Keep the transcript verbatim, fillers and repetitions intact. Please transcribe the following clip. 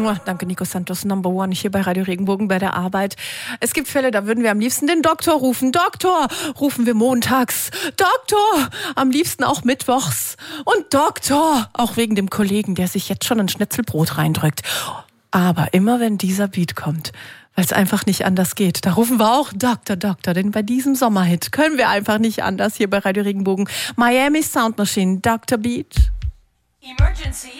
Danke, Nico Santos, Number One, hier bei Radio Regenbogen bei der Arbeit. Es gibt Fälle, da würden wir am liebsten den Doktor rufen. Doktor, rufen wir montags. Doktor, am liebsten auch mittwochs. Und Doktor, auch wegen dem Kollegen, der sich jetzt schon ein Schnitzelbrot reindrückt. Aber immer wenn dieser Beat kommt, weil es einfach nicht anders geht, da rufen wir auch Doktor, Doktor, denn bei diesem Sommerhit können wir einfach nicht anders hier bei Radio Regenbogen. Miami Sound Machine, Doktor Beat. Emergency.